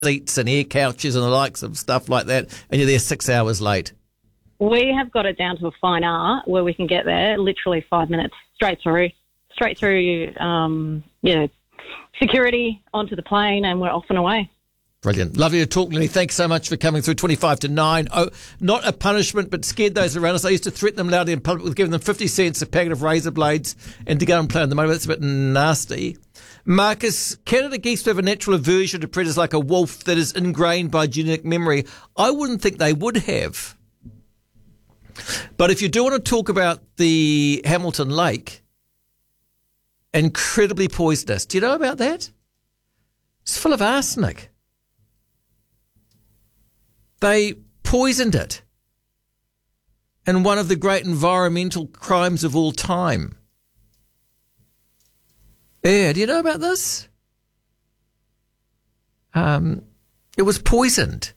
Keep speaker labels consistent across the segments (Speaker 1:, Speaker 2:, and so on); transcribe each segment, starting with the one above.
Speaker 1: seats and air couches and the likes of stuff like that, and you're there 6 hours late?
Speaker 2: We have got it down to a fine art where we can get there literally 5 minutes straight through, security onto the plane, and we're off and away.
Speaker 1: Brilliant. Lovely to talk, Lenny. Thanks so much for coming through 25 to 9. Oh, not a punishment, but scared those around us. I used to threaten them loudly in public with giving them 50 cents a packet of razor blades and to go and play on the moment. That's a bit nasty. Marcus, Canada geese have a natural aversion to predators like a wolf that is ingrained by genetic memory. I wouldn't think they would have. But if you do want to talk about the Hamilton Lake, incredibly poisonous. Do you know about that? It's full of arsenic. They poisoned it in one of the great environmental crimes of all time. Yeah, do you know about this? It was poisoned.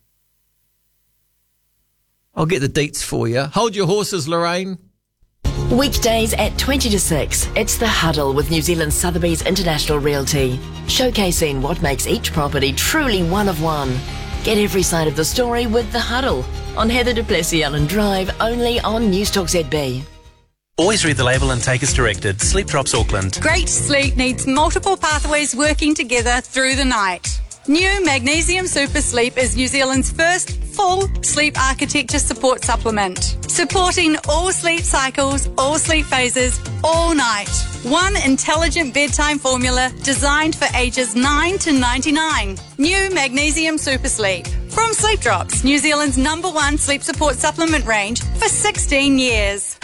Speaker 1: I'll get the deets for you. Hold your horses, Lorraine.
Speaker 3: Weekdays at 20 to 6, it's The Huddle with New Zealand Sotheby's International Realty, showcasing what makes each property truly one of one. Get every side of the story with The Huddle on Heather du Plessis-Allen Drive, only on Newstalk ZB.
Speaker 4: Always read the label and take as directed. Sleep Drops Auckland.
Speaker 5: Great sleep needs multiple pathways working together through the night. New Magnesium Super Sleep is New Zealand's first full sleep architecture support supplement, supporting all sleep cycles, all sleep phases, all night. One intelligent bedtime formula designed for ages 9 to 99. New Magnesium Super Sleep. From Sleep Drops, New Zealand's #1 sleep support supplement range for 16 years.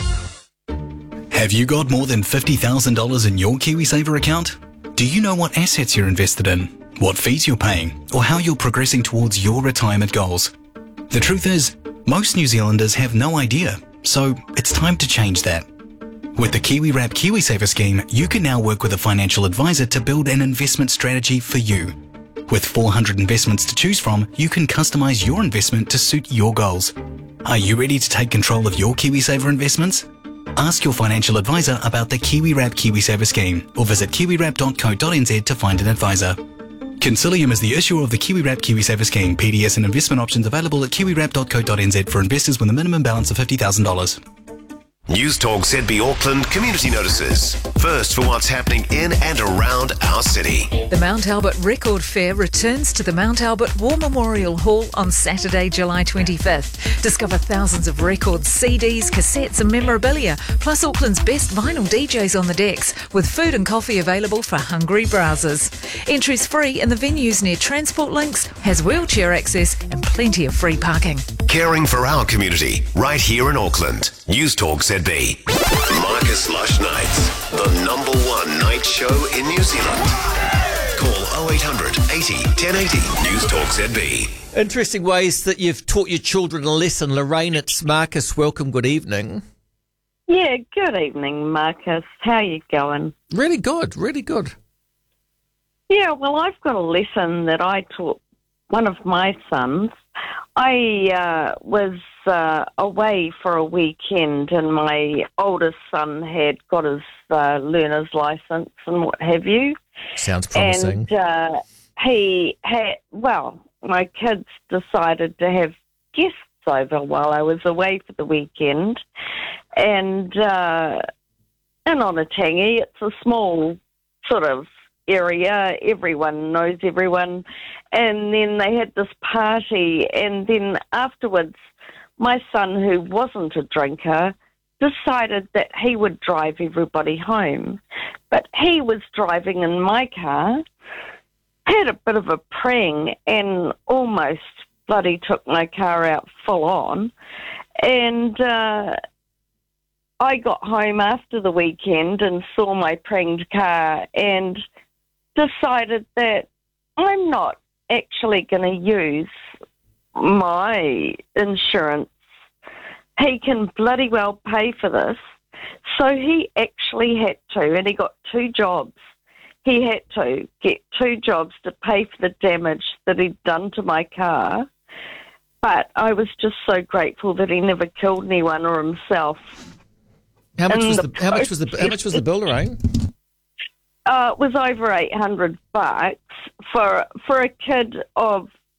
Speaker 6: Have you got more than $50,000 in your KiwiSaver account? Do you know what assets you're invested in, what fees you're paying, or how you're progressing towards your retirement goals? The truth is, most New Zealanders have no idea, so it's time to change that. With the KiwiWrap KiwiSaver scheme, you can now work with a financial advisor to build an investment strategy for you. With 400 investments to choose from, you can customize your investment to suit your goals. Are you ready to take control of your KiwiSaver investments? Ask your financial advisor about the KiwiWrap KiwiSaver scheme or visit kiwiwrap.co.nz to find an advisor. Concilium is the issuer of the KiwiWrap KiwiSaver scheme. PDS and investment options available at kiwiwrap.co.nz for investors with a minimum balance of $50,000.
Speaker 7: Newstalk ZB Auckland community notices. First for what's happening in and around our city.
Speaker 8: The Mount Albert Record Fair returns to the Mount Albert War Memorial Hall on Saturday, July 25th. Discover thousands of records, CDs, cassettes and memorabilia, plus Auckland's best vinyl DJs on the decks, with food and coffee available for hungry browsers. Entries free and the venues near Transport Links, has wheelchair access and plenty of free parking.
Speaker 7: Caring for our community, right here in Auckland. Newstalk ZB. Marcus Lush Nights, the #1 night show in New Zealand. Call 0800 80 1080. Newstalk ZB.
Speaker 1: Interesting ways that you've taught your children a lesson. Lorraine, it's Marcus. Welcome. Good evening.
Speaker 9: Yeah, good evening, Marcus. How you going?
Speaker 1: Really good. Really good.
Speaker 9: Yeah, well, I've got a lesson that I taught one of my sons. I was away for a weekend, and my oldest son had got his learner's license and what have you.
Speaker 1: Sounds promising.
Speaker 9: And he had, my kids decided to have guests over while I was away for the weekend. And in Onatangi, it's a small sort of area, everyone knows everyone, and then they had this party, and then afterwards my son, who wasn't a drinker, decided that he would drive everybody home, but he was driving in my car, had a bit of a prang and almost bloody took my car out full on, and I got home after the weekend and saw my pranged car and decided that I'm not actually going to use my insurance. He can bloody well pay for this. So he actually had to, and he got 2 jobs. He had to get 2 jobs to pay for the damage that he'd done to my car. But I was just so grateful that he never killed anyone or himself.
Speaker 1: How much was the bill, Lorraine?
Speaker 9: It was over $800 for a kid of